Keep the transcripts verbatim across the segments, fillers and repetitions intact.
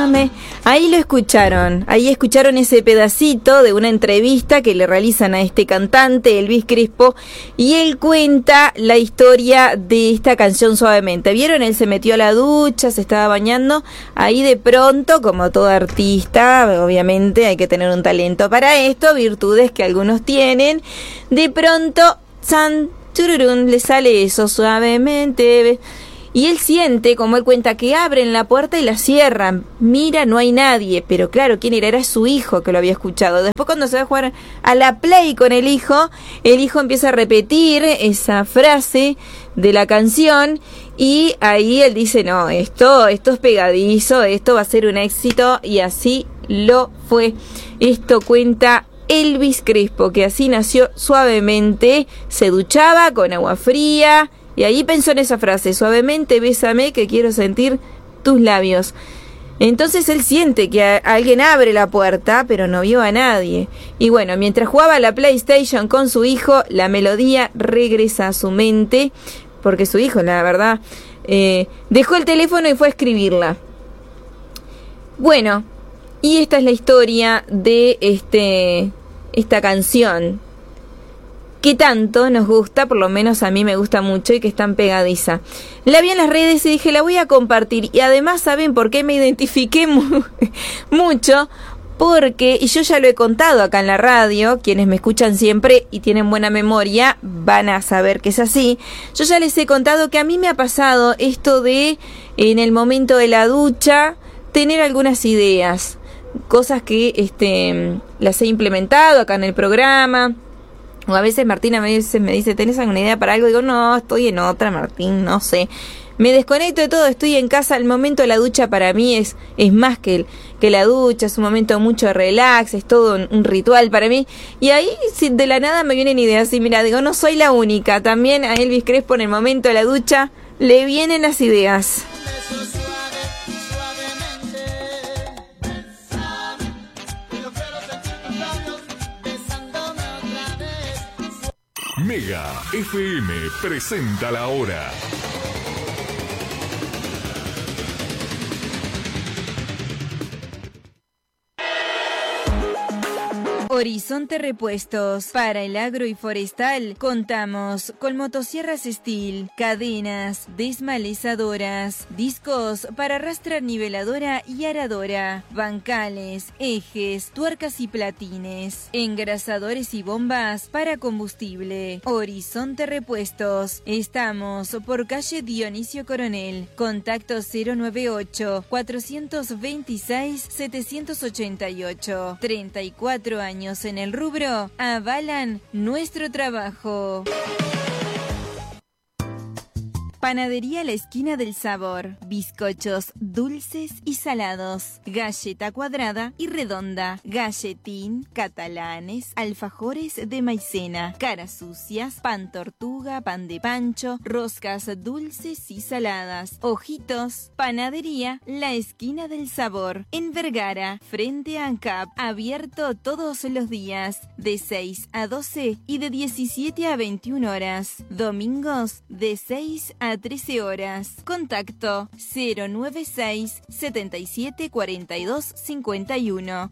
Bésame. Ahí lo escucharon, ahí escucharon ese pedacito de una entrevista que le realizan a este cantante, Elvis Crespo, y él cuenta la historia de esta canción Suavemente. ¿Vieron? Él se metió a la ducha, se estaba bañando, ahí de pronto, como todo artista, obviamente hay que tener un talento para esto, virtudes que algunos tienen, de pronto, san, tururún, le sale eso, suavemente. Y él siente, como él cuenta, que abren la puerta y la cierran. Mira, no hay nadie. Pero claro, ¿quién era? Era su hijo que lo había escuchado. Después, cuando se va a jugar a la play con el hijo, el hijo empieza a repetir esa frase de la canción. Y ahí él dice, no, esto, esto es pegadizo, esto va a ser un éxito. Y así lo fue. Esto cuenta Elvis Crespo, que así nació Suavemente. Se duchaba con agua fría. Y ahí pensó en esa frase, suavemente bésame que quiero sentir tus labios. Entonces él siente que a, alguien abre la puerta, pero no vio a nadie. Y bueno, mientras jugaba a la PlayStation con su hijo, la melodía regresa a su mente, porque su hijo, la verdad, eh, dejó el teléfono y fue a escribirla. Bueno, y esta es la historia de este esta canción, que tanto nos gusta, por lo menos a mí me gusta mucho y que es tan pegadiza. La vi en las redes y dije, la voy a compartir. Y además, ¿saben por qué me identifiqué mu- mucho? Porque, y yo ya lo he contado acá en la radio, quienes me escuchan siempre y tienen buena memoria van a saber que es así. Yo ya les he contado que a mí me ha pasado esto de, en el momento de la ducha, tener algunas ideas, cosas que este, las he implementado acá en el programa. O a veces Martín a veces me dice, ¿tenés alguna idea para algo? Digo, no, estoy en otra, Martín, no sé. Me desconecto de todo, estoy en casa. El momento de la ducha para mí es, es más que, el, que la ducha, es un momento mucho de relax, es todo un, un ritual para mí. Y ahí si de la nada me vienen ideas. Y mira, digo, no soy la única. También a Elvis Crespo en el momento de la ducha le vienen las ideas. Mega F M presenta la hora. Horizonte Repuestos. Para el agro y forestal contamos con motosierras Steel, cadenas, desmalezadoras, discos para arrastrar niveladora y aradora, bancales, ejes, tuercas y platines, engrasadores y bombas para combustible. Horizonte Repuestos. Estamos por calle Dionisio Coronel. Contacto cero nueve ocho, cuatro dos seis, siete ocho ocho. treinta y cuatro años en el rubro avalan nuestro trabajo. Panadería La Esquina del Sabor. Bizcochos dulces y salados. Galleta cuadrada y redonda. Galletín, catalanes, alfajores de maicena. Caras sucias, pan tortuga, pan de pancho, roscas dulces y saladas. Ojitos. Panadería La Esquina del Sabor. En Vergara, frente a ANCAP. Abierto todos los días. De seis a doce y de diecisiete a veintiuna horas. Domingos de seis a trece horas. Contacto cero nueve seis, setenta y siete, cuarenta y dos, cincuenta y uno.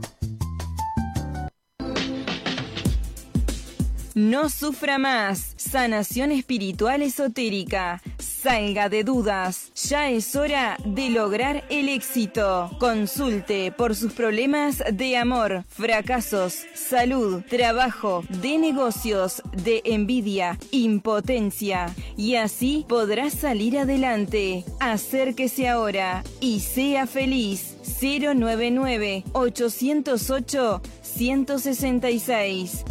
No sufra más. Sanación espiritual esotérica. Salga de dudas. Ya es hora de lograr el éxito. Consulte por sus problemas de amor, fracasos, salud, trabajo, de negocios, de envidia, impotencia. Y así podrá salir adelante. Acérquese ahora y sea feliz. cero nueve nueve, ocho cero ocho, uno seis seis.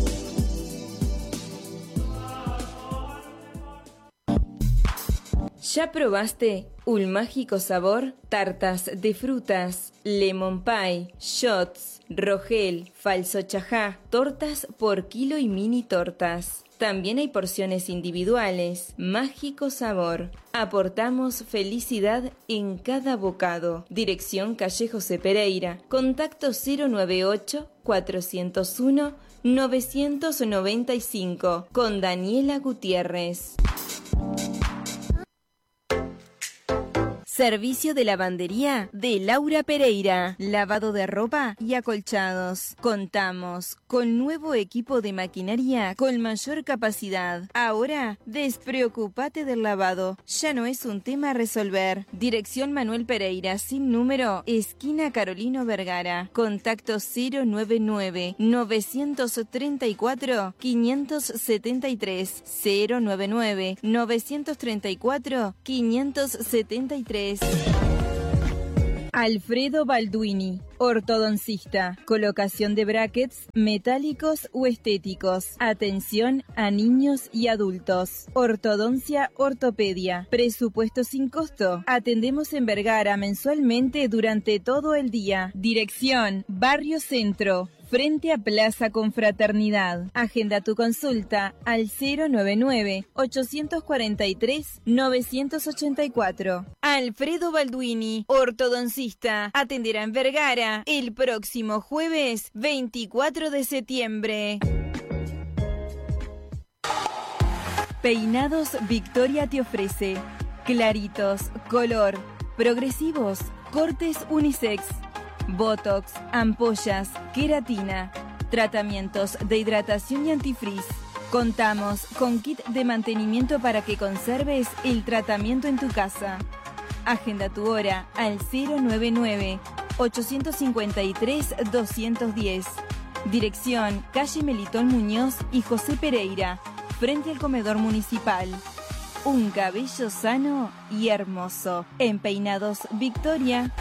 ¿Ya probaste un mágico sabor? Tartas de frutas, lemon pie, shots, rogel, falso chajá, tortas por kilo y mini tortas. También hay porciones individuales. Mágico sabor. Aportamos felicidad en cada bocado. Dirección calle José Pereira. Contacto cero nueve ocho, cuatro cero uno, nueve nueve cinco con Daniela Gutiérrez. Servicio de lavandería de Laura Pereira. Lavado de ropa y acolchados. Contamos con nuevo equipo de maquinaria con mayor capacidad. Ahora, despreocúpate del lavado. Ya no es un tema a resolver. Dirección Manuel Pereira, sin número, esquina Carolino Vergara. Contacto cero nueve nueve, nueve tres cuatro, cinco siete tres. cero nueve nueve, nueve tres cuatro, cinco siete tres. Alfredo Balduini, ortodoncista, colocación de brackets metálicos o estéticos, atención a niños y adultos, ortodoncia ortopedia, presupuesto sin costo, atendemos en Vergara mensualmente durante todo el día, dirección, Barrio Centro, frente a Plaza Confraternidad. Agenda tu consulta al cero nueve nueve, ocho cuatro tres, nueve ocho cuatro. Alfredo Balduini, ortodoncista, atenderá en Vergara el próximo jueves veinticuatro de septiembre. Peinados Victoria te ofrece claritos, color, progresivos, cortes unisex, botox, ampollas, queratina, tratamientos de hidratación y antifrizz. Contamos con kit de mantenimiento para que conserves el tratamiento en tu casa. Agenda tu hora al cero nueve nueve, ocho cinco tres, dos uno cero. Dirección, calle Melitón Muñoz y José Pereira, frente al comedor municipal. Un cabello sano y hermoso. En Peinados Victoria.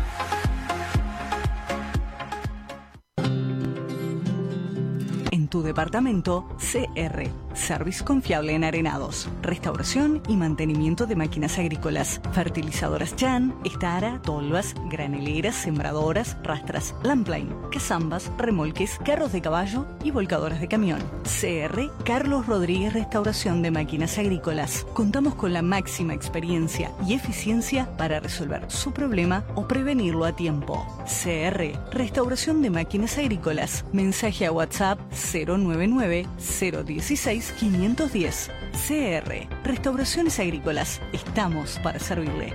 En tu departamento, C R, Service Confiable en Arenados, restauración y mantenimiento de máquinas agrícolas, fertilizadoras Chan, Estara, tolvas, graneleras, sembradoras, rastras, Lampline, cazambas, remolques, carros de caballo y volcadoras de camión. C R, Carlos Rodríguez Restauración de Máquinas Agrícolas. Contamos con la máxima experiencia y eficiencia para resolver su problema o prevenirlo a tiempo. C R, Restauración de Máquinas Agrícolas. Mensaje a WhatsApp cero nueve nueve, cero uno seis, cinco uno cero. C R, Restauraciones Agrícolas. Estamos para servirle.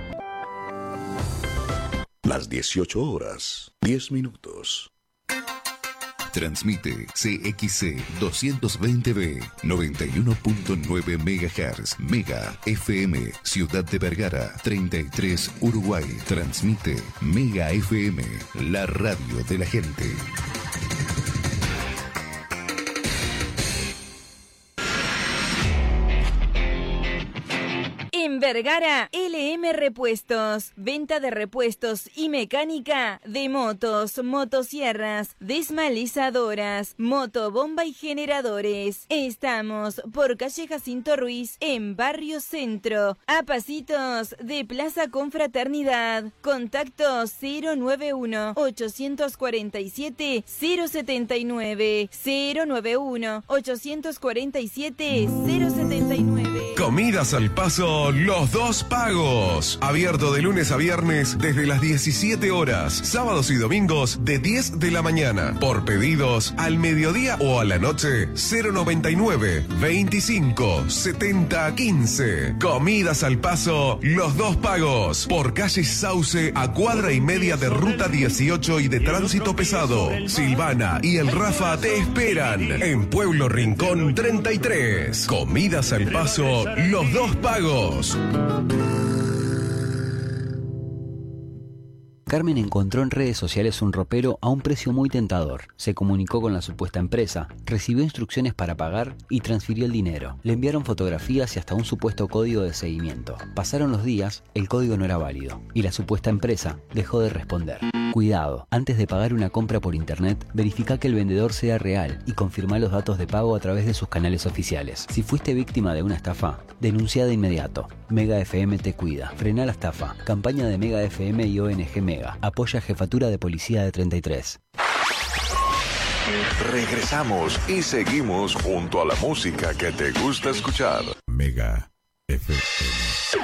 Las dieciocho horas, diez minutos. Transmite C X C doscientos veinte B, noventa y uno punto nueve megahertz, Mega F M, Ciudad de Vergara, treinta y tres, Uruguay. Transmite Mega F M, la radio de la gente. En Vergara, L M Repuestos, venta de repuestos y mecánica de motos, motosierras, desmalizadoras, motobomba y generadores. Estamos por calle Jacinto Ruiz, en Barrio Centro, a pasitos de Plaza Confraternidad. Contacto cero nueve uno, ocho cuatro siete, cero siete nueve, cero nueve uno, ocho cuatro siete, cero siete nueve. Comidas al Paso, los dos pagos. Abierto de lunes a viernes desde las diecisiete horas. Sábados y domingos de diez de la mañana. Por pedidos al mediodía o a la noche, cero noventa y nueve, veinticinco, setenta, quince. Comidas al Paso, los dos pagos. Por calle Sauce, a cuadra y media de Ruta dieciocho y de Tránsito Pesado. Silvana y el Rafa te esperan. En Pueblo Rincón treinta y tres. Comidas al Paso, los dos pagos. Carmen encontró en redes sociales un ropero a un precio muy tentador. Se comunicó con la supuesta empresa, recibió instrucciones para pagar y transfirió el dinero. Le enviaron fotografías y hasta un supuesto código de seguimiento. Pasaron los días, el código no era válido y la supuesta empresa dejó de responder. Cuidado, antes de pagar una compra por internet, verifica que el vendedor sea real y confirma los datos de pago a través de sus canales oficiales. Si fuiste víctima de una estafa, denuncia de inmediato. Mega F M te cuida. Frena la estafa. Campaña de Mega F M y O N G Mega. Apoya Jefatura de Policía de treinta y tres. Regresamos y seguimos junto a la música que te gusta escuchar. Mega F M.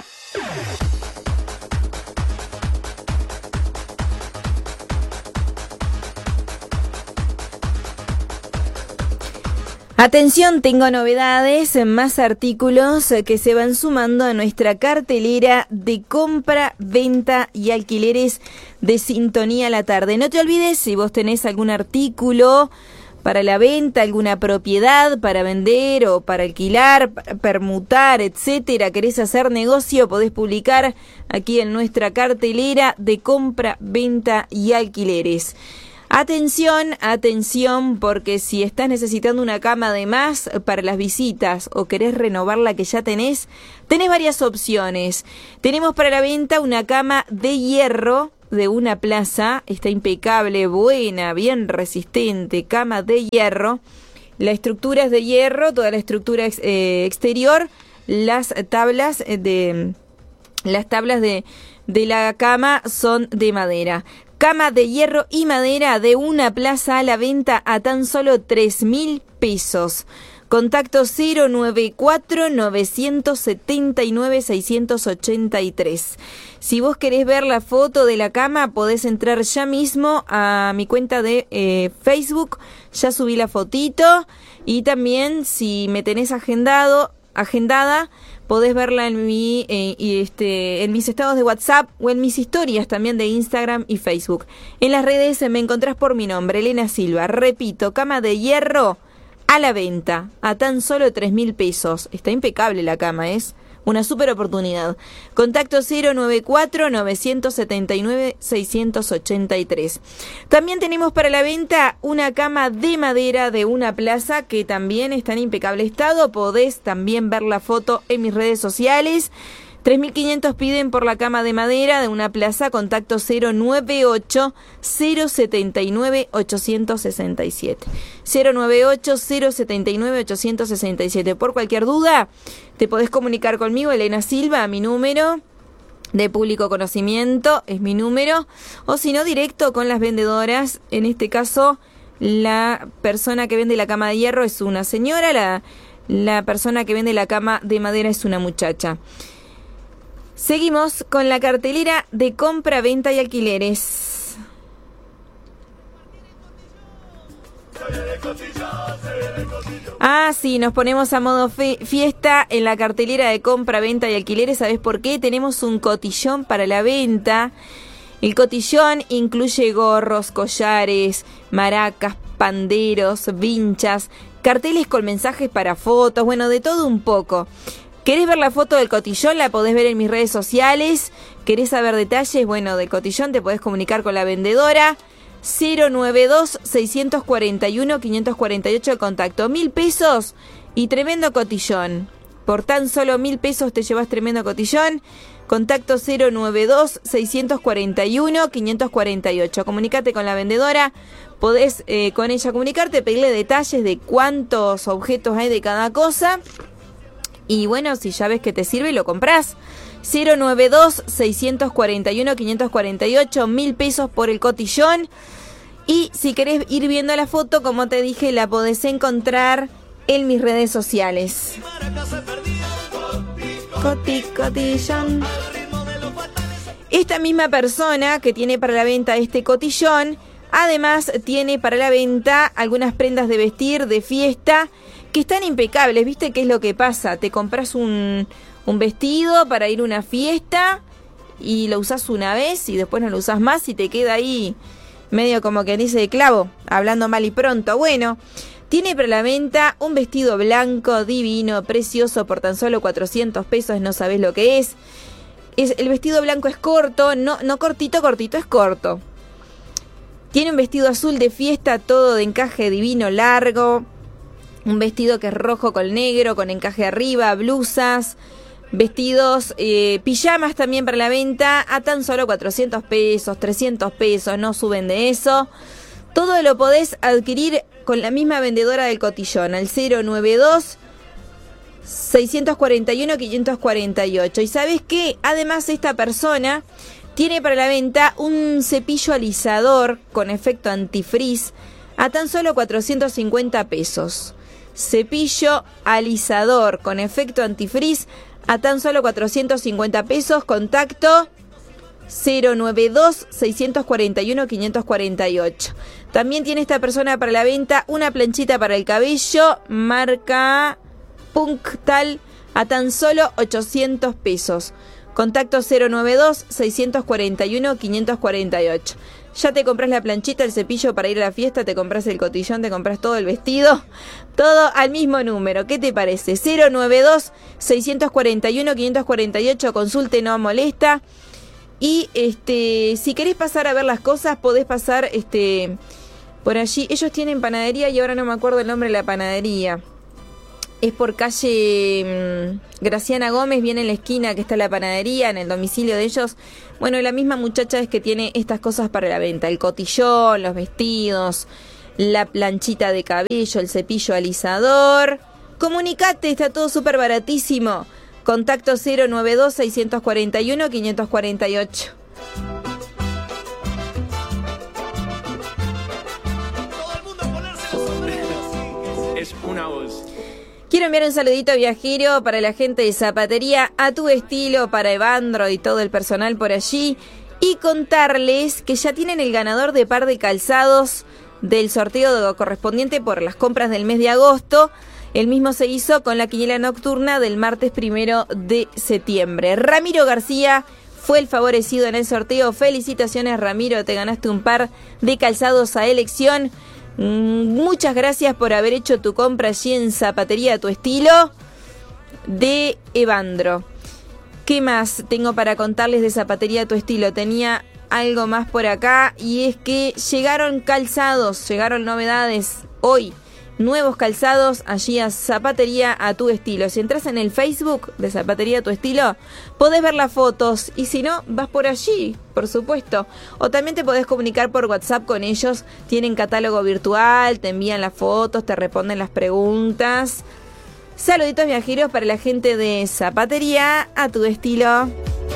Atención, tengo novedades, más artículos que se van sumando a nuestra cartelera de compra, venta y alquileres de Sintonía a la Tarde. No te olvides, si vos tenés algún artículo para la venta, alguna propiedad para vender o para alquilar, para permutar, etcétera, querés hacer negocio, podés publicar aquí en nuestra cartelera de compra, venta y alquileres. Atención, atención, porque si estás necesitando una cama de más para las visitas o querés renovar la que ya tenés, tenés varias opciones. Tenemos para la venta una cama de hierro de una plaza, está impecable, buena, bien resistente, cama de hierro. La estructura es de hierro, toda la estructura ex, eh, exterior, las tablas de las tablas de, de la cama son de madera. Cama de hierro y madera de una plaza a la venta a tan solo tres mil pesos. Contacto cero nueve cuatro, nueve siete nueve, seis ocho tres. Si vos querés ver la foto de la cama, podés entrar ya mismo a mi cuenta de eh, Facebook. Ya subí la fotito. Y también, si me tenés agendado, agendada, podés verla en mi eh, y este en mis estados de WhatsApp o en mis historias también de Instagram y Facebook. En las redes me encontrás por mi nombre, Elena Silva. Repito, cama de hierro a la venta a tan solo tres mil pesos. Está impecable la cama, es una súper oportunidad. Contacto cero nueve cuatro, nueve siete nueve, seis ocho tres. También tenemos para la venta una cama de madera de una plaza que también está en impecable estado. Podés también ver la foto en mis redes sociales. tres mil quinientos piden por la cama de madera de una plaza. Contacto cero nueve ocho, cero siete nueve, ocho seis siete. cero nueve ocho, cero siete nueve, ocho seis siete. Por cualquier duda, te podés comunicar conmigo, Elena Silva, a mi número de público conocimiento, es mi número, o si no, directo con las vendedoras. En este caso, la persona que vende la cama de hierro es una señora, la, la persona que vende la cama de madera es una muchacha. Seguimos con la cartelera de compra, venta y alquileres. Ah, sí, nos ponemos a modo fe- fiesta en la cartelera de compra, venta y alquileres. ¿Sabés por qué? Tenemos un cotillón para la venta. El cotillón incluye gorros, collares, maracas, panderos, vinchas, carteles con mensajes para fotos, bueno, de todo un poco. ¿Querés ver la foto del cotillón? La podés ver en mis redes sociales. ¿Querés saber detalles? Bueno, del cotillón te podés comunicar con la vendedora. cero nueve dos, seis cuatro uno, cinco cuatro ocho el contacto. Mil pesos y tremendo cotillón. Por tan solo mil pesos te llevas tremendo cotillón. Contacto cero nueve dos, seis cuatro uno, cinco cuatro ocho. Comunicate con la vendedora. Podés eh, con ella comunicarte, pedirle detalles de cuántos objetos hay de cada cosa. Y bueno, si ya ves que te sirve, lo comprás. cero nueve dos, seis cuatro uno, cinco cuatro ocho, mil pesos por el cotillón. Y si querés ir viendo la foto, como te dije, la podés encontrar en mis redes sociales. Coti, cotillón. Esta misma persona que tiene para la venta este cotillón, además tiene para la venta algunas prendas de vestir de fiesta que están impecables. ¿Viste qué es lo que pasa? Te compras un, un vestido para ir a una fiesta y lo usás una vez y después no lo usás más y te queda ahí medio como que dice de clavo, hablando mal y pronto. Bueno, tiene para la venta un vestido blanco, divino, precioso, por tan solo cuatrocientos pesos, no sabés lo que es. Es el vestido blanco es corto, no, no cortito, cortito, es corto. Tiene un vestido azul de fiesta, todo de encaje divino, largo. Un vestido que es rojo con negro, con encaje arriba, blusas, vestidos, eh, pijamas también para la venta a tan solo cuatrocientos pesos, trescientos pesos, no suben de eso. Todo lo podés adquirir con la misma vendedora del cotillón, al cero nueve dos, seis cuatro uno, cinco cuatro ocho. ¿Y sabés qué? Además, esta persona tiene para la venta un cepillo alisador con efecto antifrizz a tan solo cuatrocientos cincuenta pesos. Cepillo alisador con efecto antifrizz a tan solo cuatrocientos cincuenta pesos. Contacto cero nueve dos, seis cuatro uno, cinco cuatro ocho. También tiene esta persona para la venta una planchita para el cabello, marca Punctal, a tan solo ochocientos pesos. Contacto cero nueve dos, seis cuatro uno, cinco cuatro ocho. Ya te compras la planchita, el cepillo para ir a la fiesta, te compras el cotillón, te compras todo el vestido, todo al mismo número. ¿Qué te parece? cero nueve dos, seis cuatro uno, cinco cuatro ocho, consulte, no molesta. Y este, si querés pasar a ver las cosas, podés pasar este por allí. Ellos tienen panadería y ahora no me acuerdo el nombre de la panadería. Es por calle mmm, Graciana Gómez, viene en la esquina que está la panadería, en el domicilio de ellos. Bueno, la misma muchacha es que tiene estas cosas para la venta. El cotillón, los vestidos, la planchita de cabello, el cepillo alisador. Comunicate, está todo súper baratísimo. Contacto cero nueve dos, seis cuatro uno, cinco cuatro ocho. Todo el mundo ponerse los sombreros. Es una voz. Quiero enviar un saludito viajero para la gente de Zapatería A Tu Estilo, para Evandro y todo el personal por allí, y contarles que ya tienen el ganador de par de calzados del sorteo correspondiente por las compras del mes de agosto. El mismo se hizo con la quiniela nocturna del martes primero de septiembre. Ramiro García fue el favorecido en el sorteo. Felicitaciones, Ramiro, te ganaste un par de calzados a elección. Muchas gracias por haber hecho tu compra allí en Zapatería A Tu Estilo de Evandro. ¿Qué más tengo para contarles de Zapatería A Tu Estilo? Tenía algo más por acá, y es que llegaron calzados, llegaron novedades hoy. Nuevos calzados allí a Zapatería A Tu Estilo. Si entras en el Facebook de Zapatería A Tu Estilo, podés ver las fotos, y si no, vas por allí, por supuesto. O también te podés comunicar por WhatsApp con ellos. Tienen catálogo virtual, te envían las fotos, te responden las preguntas. Saluditos viajeros para la gente de Zapatería A Tu Estilo.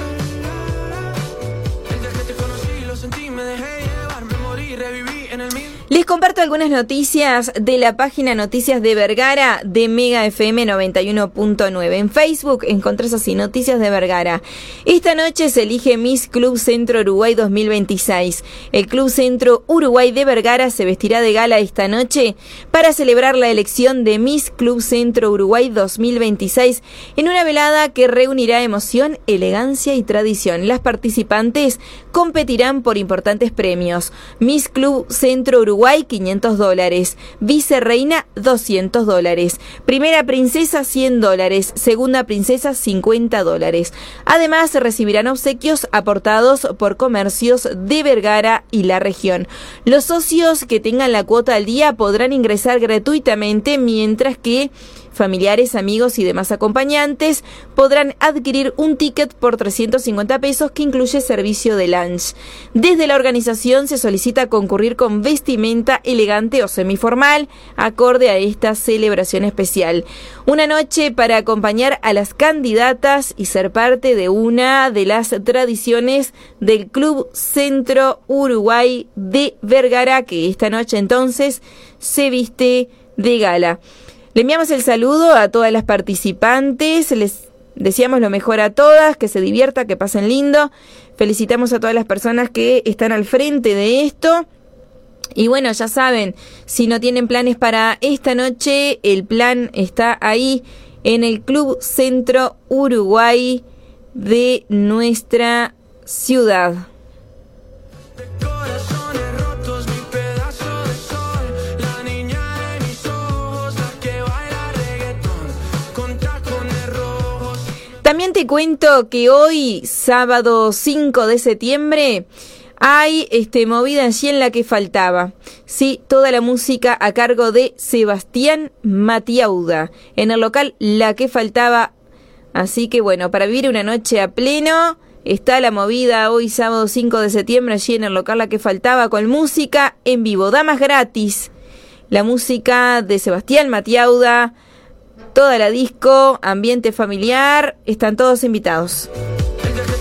Les comparto algunas noticias de la página Noticias de Vergara de Mega F M noventa y uno punto nueve. En Facebook encontrás así, Noticias de Vergara. Esta noche se elige Miss Club Centro Uruguay dos mil veintiséis. El Club Centro Uruguay de Vergara se vestirá de gala esta noche para celebrar la elección de Miss Club Centro Uruguay dos mil veintiséis en una velada que reunirá emoción, elegancia y tradición. Las participantes competirán por importantes premios. Miss Club Centro Uruguay, quinientos dólares. Vicereina, doscientos dólares. Primera princesa, cien dólares. Segunda princesa, cincuenta dólares. Además, recibirán obsequios aportados por comercios de Vergara y la región. Los socios que tengan la cuota al día podrán ingresar gratuitamente, mientras que familiares, amigos y demás acompañantes podrán adquirir un ticket por trescientos cincuenta pesos que incluye servicio de lunch. Desde la organización se solicita concurrir con vestimenta elegante o semiformal, acorde a esta celebración especial. Una noche para acompañar a las candidatas y ser parte de una de las tradiciones del Club Centro Uruguay de Vergara, que esta noche entonces se viste de gala. Le enviamos el saludo a todas las participantes, les deseamos lo mejor a todas, que se divierta, que pasen lindo. Felicitamos a todas las personas que están al frente de esto. Y bueno, ya saben, si no tienen planes para esta noche, el plan está ahí en el Club Centro Uruguay de nuestra ciudad. También te cuento que hoy, sábado cinco de septiembre, hay este, movida allí en La Que Faltaba. Sí, toda la música a cargo de Sebastián Matiauda, en el local La Que Faltaba. Así que bueno, para vivir una noche a pleno, está la movida hoy, sábado cinco de septiembre, allí en el local La Que Faltaba, con música en vivo, damas gratis. La música de Sebastián Matiauda, toda la disco, ambiente familiar, están todos invitados.